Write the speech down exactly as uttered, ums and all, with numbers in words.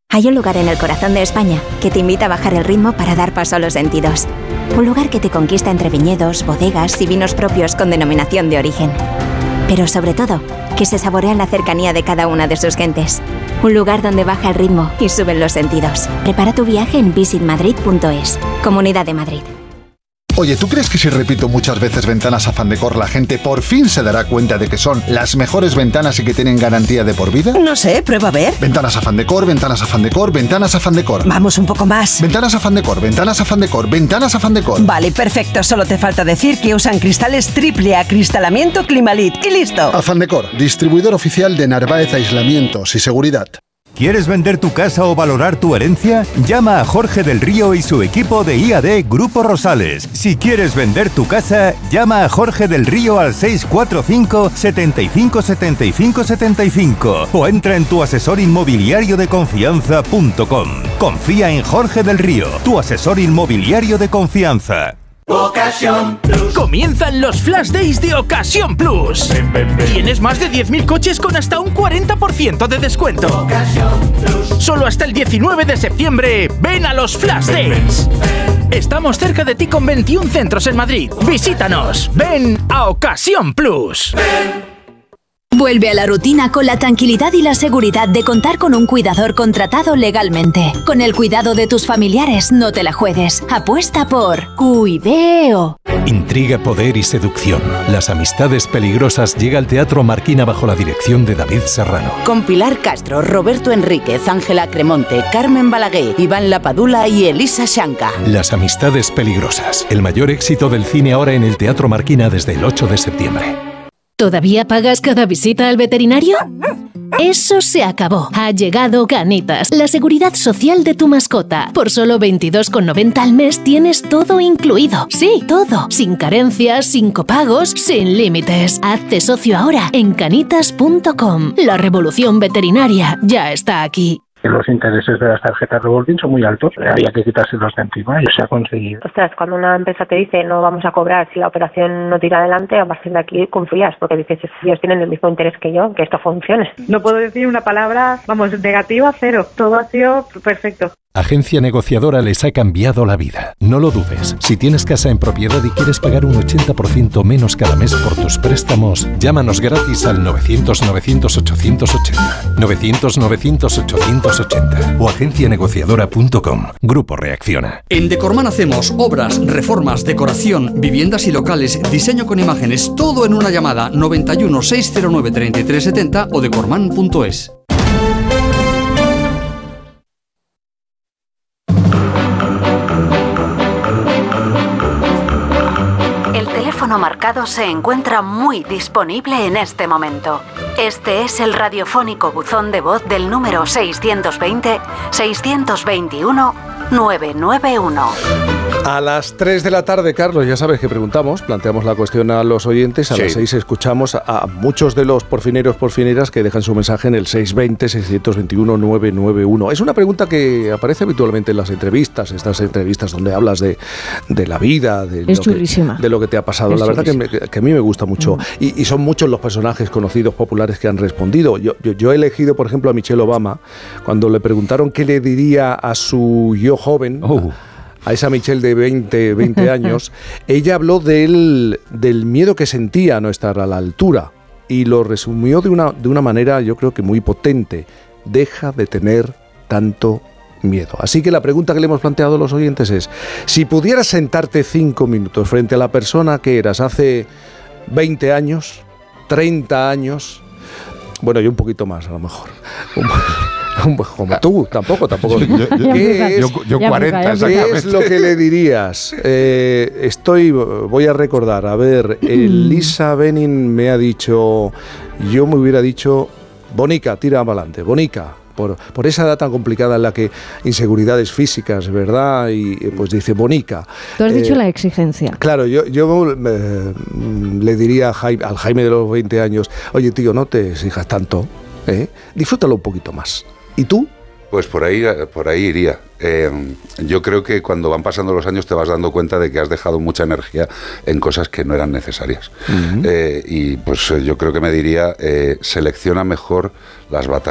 Hay un lugar en el corazón de España que te invita a bajar el ritmo para dar paso a los sentidos. Un lugar que te conquista entre viñedos, bodegas y vinos propios con denominación de origen. Pero sobre todo, que se saborea la cercanía de cada una de sus gentes. Un lugar donde baja el ritmo y suben los sentidos. Prepara tu viaje en visit madrid punto es. Comunidad de Madrid. Oye, ¿tú crees que si repito muchas veces Ventanas Afán Decor, la gente por fin se dará cuenta de que son las mejores ventanas y que tienen garantía de por vida? No sé, prueba a ver. Ventanas Afán Decor, Ventanas Afán Decor, Ventanas Afán Decor. Vamos un poco más. Ventanas Afán Decor, Ventanas Afán Decor, Ventanas Afán Decor. Vale, perfecto. Solo te falta decir que usan cristales triple acristalamiento Climalit y listo. Afán Decor, distribuidor oficial de Narváez Aislamientos y Seguridad. ¿Quieres vender tu casa o valorar tu herencia? Llama a Jorge del Río y su equipo de I A D Grupo Rosales. Si quieres vender tu casa, llama a Jorge del Río al seis cuatro cinco, setenta y cinco, setenta y cinco, setenta y cinco o entra en tu asesor inmobiliario de confianza punto com. Confía en Jorge del Río, tu asesor inmobiliario de confianza. Ocasión Plus. Comienzan los Flash Days de Ocasión Plus. Ven, ven, ven. Tienes más de diez mil coches con hasta un cuarenta por ciento de descuento. Ocasión Plus. Solo hasta el diecinueve de septiembre. Ven a los Flash Days. Ven, ven. Estamos cerca de ti con veintiún centros en Madrid. Visítanos. Ven a Ocasión Plus. Ven. Vuelve a la rutina con la tranquilidad y la seguridad de contar con un cuidador contratado legalmente. Con el cuidado de tus familiares, no te la juegues. Apuesta por Cuideo. Intriga, poder y seducción. Las amistades peligrosas llega al Teatro Marquina bajo la dirección de David Serrano. Con Pilar Castro, Roberto Enríquez, Ángela Cremonte, Carmen Balaguer, Iván Lapadula y Elisa Shanka. Las amistades peligrosas. El mayor éxito del cine ahora en el Teatro Marquina desde el ocho de septiembre. ¿Todavía pagas cada visita al veterinario? Eso se acabó. Ha llegado Canitas, la seguridad social de tu mascota. Por solo veintidós con noventa al mes tienes todo incluido. Sí, todo. Sin carencias, sin copagos, sin límites. Hazte socio ahora en canitas punto com. La revolución veterinaria ya está aquí. Los intereses de las tarjetas revolving son muy altos, había que quitárselos de encima y se ha conseguido. Ostras, cuando una empresa te dice no vamos a cobrar si la operación no tira adelante, a partir de aquí confías, porque dices, ellos tienen el mismo interés que yo, que esto funcione. No puedo decir una palabra, vamos, negativa, cero. Todo ha sido perfecto. Agencia Negociadora les ha cambiado la vida. No lo dudes. Si tienes casa en propiedad y quieres pagar un ochenta por ciento menos cada mes por tus préstamos, llámanos gratis al novecientos, novecientos, ochocientos ochenta. novecientos, novecientos, ochocientos ochenta o agencia negociadora punto com. Grupo Reacciona. En Decorman hacemos obras, reformas, decoración, viviendas y locales, diseño con imágenes, todo en una llamada noventa y uno, seiscientos nueve, treinta y tres setenta o decorman punto es. Marcado se encuentra muy disponible en este momento. Este es el radiofónico buzón de voz del número seiscientos veinte, seiscientos veintiuno, novecientos noventa y uno. A las tres de la tarde, Carlos, ya sabes que preguntamos, planteamos la cuestión a los oyentes. A sí. las seis escuchamos a muchos de los porfineros, porfineras que dejan su mensaje en el seiscientos veinte, seiscientos veintiuno, novecientos noventa y uno. Es una pregunta que aparece habitualmente en las entrevistas, estas entrevistas donde hablas de, de la vida, de lo, que, de lo que te ha pasado. Es la verdad que, me, que a mí me gusta mucho. Mm. Y, y son muchos los personajes conocidos, populares, que han respondido. Yo, yo, yo he elegido, por ejemplo, a Michelle Obama, cuando le preguntaron qué le diría a su yo joven... Oh. A esa Michelle de veinte, veinte años, ella habló del, del miedo que sentía a no estar a la altura y lo resumió de una, de una manera, yo creo que muy potente. Deja de tener tanto miedo. Así que la pregunta que le hemos planteado a los oyentes es, si pudieras sentarte cinco minutos frente a la persona que eras hace veinte años, treinta años, bueno, y un poquito más a lo mejor, como tú, tampoco, tampoco. Yo, yo, ¿Qué es, yo, yo cuarenta, ¿Qué es lo que le dirías? Eh, estoy, voy a recordar, a ver, Elisa Benin me ha dicho, yo me hubiera dicho, Bonica, tira para adelante, Bonica, por, por esa edad tan complicada en la que inseguridades físicas, ¿verdad? Y pues dice, Bonica. Tú has eh, dicho la exigencia. Claro, yo, yo eh, le diría a Jaime, al Jaime de los veinte años, oye tío, no te exijas tanto, ¿eh? Disfrútalo un poquito más. ¿Y tú? Pues por ahí, por ahí iría. Eh, yo creo que cuando van pasando los años te vas dando cuenta de que has dejado mucha energía en cosas que no eran necesarias. Uh-huh. eh, y pues yo creo que me diría, eh, selecciona mejor las batallas.